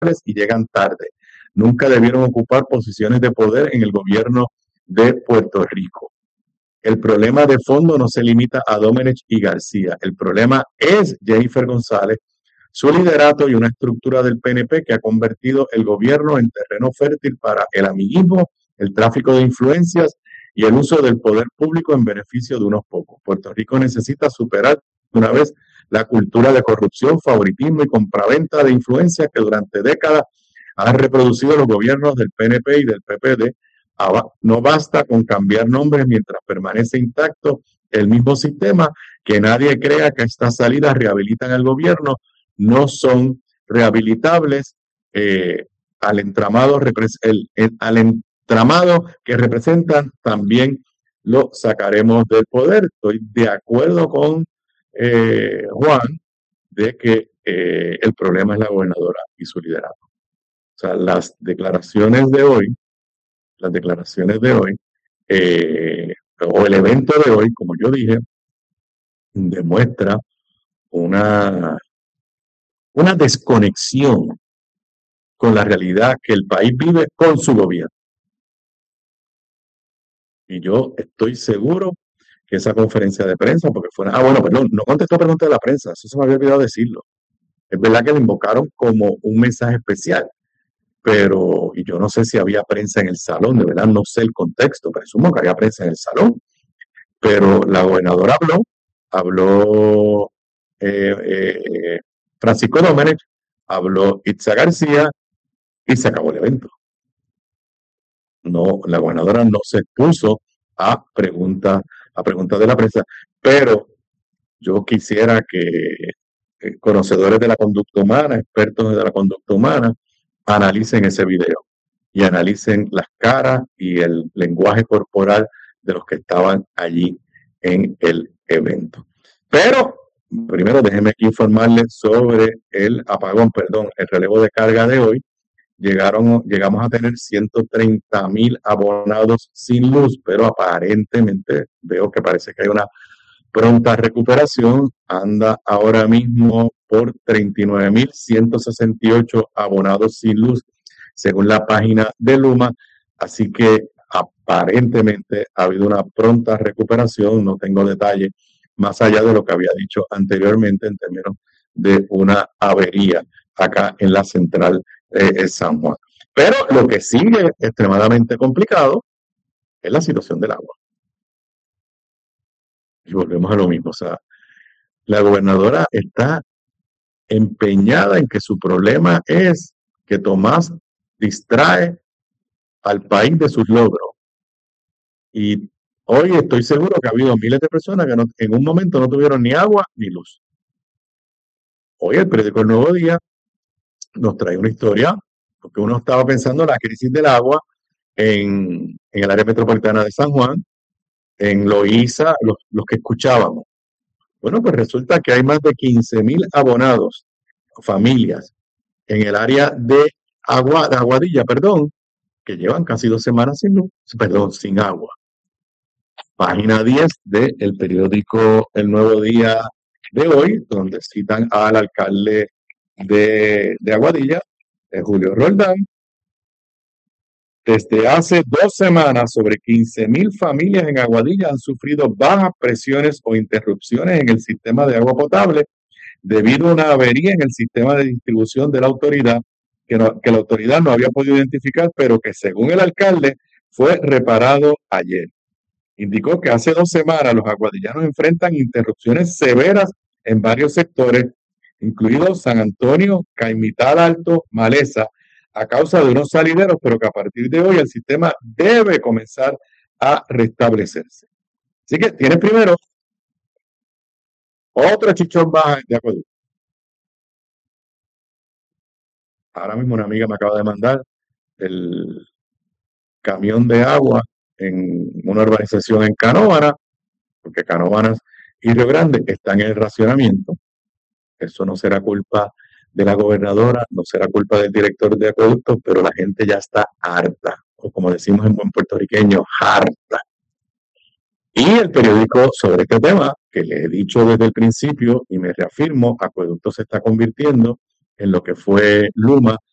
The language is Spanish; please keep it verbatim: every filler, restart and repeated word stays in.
y llegan tarde. Nunca debieron ocupar posiciones de poder en el gobierno de Puerto Rico. El problema de fondo no se limita a Domenech y García. El problema es Jennifer González, su liderato y una estructura del P N P que ha convertido el gobierno en terreno fértil para el amiguismo, el tráfico de influencias y el uso del poder público en beneficio de unos pocos. Puerto Rico necesita superar una vez la cultura de corrupción, favoritismo y compraventa de influencias que durante décadas han reproducido los gobiernos del P N P y del P P D. No basta con cambiar nombres mientras permanece intacto el mismo sistema, que nadie crea que estas salidas rehabilitan al gobierno, no son rehabilitables eh, al entramado el, el, al entramado que representan también lo sacaremos del poder. Estoy de acuerdo con eh, Juan de que eh, el problema es la gobernadora y su liderazgo. O sea, las declaraciones de hoy, las declaraciones de hoy, eh, o el evento de hoy, como yo dije, demuestra una, una desconexión con la realidad que el país vive con su gobierno. Y yo estoy seguro que esa conferencia de prensa, porque fue... Ah, bueno, perdón, no contestó preguntas de la prensa, eso se me había olvidado decirlo. Es verdad que le invocaron como un mensaje especial, pero y yo no sé si había prensa en el salón, de verdad no sé el contexto, presumo que había prensa en el salón, pero la gobernadora habló, habló eh, eh, Francisco Domenech, habló Itza García y se acabó el evento. No, la gobernadora no se expuso a preguntas a preguntas de la prensa, pero yo quisiera que eh, conocedores de la conducta humana, expertos de la conducta humana, analicen ese video y analicen las caras y el lenguaje corporal de los que estaban allí en el evento. Pero primero déjenme informarles sobre el apagón, perdón, el relevo de carga de hoy. Llegaron, llegamos a tener ciento treinta mil abonados sin luz, pero aparentemente veo que parece que hay una pronta recuperación. Anda ahora mismo por treinta y nueve mil ciento sesenta y ocho abonados sin luz, según la página de Luma. Así que aparentemente ha habido una pronta recuperación. No tengo detalles más allá de lo que había dicho anteriormente en términos de una avería acá en la central de San Juan. Pero lo que sigue extremadamente complicado es la situación del agua. Y volvemos a lo mismo, o sea, la gobernadora está empeñada en que su problema es que Tomás distrae al país de sus logros. Y hoy estoy seguro que ha habido miles de personas que no, en un momento no tuvieron ni agua ni luz. Hoy el periódico El Nuevo Día nos trae una historia, porque uno estaba pensando en la crisis del agua en, en el área metropolitana de San Juan, en Loíza, los, los que escuchábamos. Bueno, pues resulta que hay más de quince mil abonados, familias, en el área de, Agua, de Aguadilla, perdón, que llevan casi dos semanas sin luz, perdón, sin agua. Página diez del periódico El Nuevo Día de hoy, donde citan al alcalde de, de Aguadilla, de Julio Roldán. Desde hace dos semanas, sobre quince mil familias en Aguadilla han sufrido bajas presiones o interrupciones en el sistema de agua potable debido a una avería en el sistema de distribución de la autoridad que, no, que la autoridad no había podido identificar, pero que según el alcalde fue reparado ayer. Indicó que hace dos semanas los aguadillanos enfrentan interrupciones severas en varios sectores, incluidos San Antonio, Caimital Alto, Maleza, a causa de unos salideros, pero que a partir de hoy el sistema debe comenzar a restablecerse. Así que tiene primero otro chichón baja de acueducto. Ahora mismo una amiga me acaba de mandar el camión de agua en una urbanización en Canóvanas, porque Canóvanas y Río Grande están en el racionamiento. Eso no será culpa de la gobernadora, no será culpa del director de acueductos, pero la gente ya está harta, o como decimos en buen puertorriqueño, harta. Y el periódico sobre este tema, que le he dicho desde el principio y me reafirmo, Acueducto se está convirtiendo en lo que fue Luma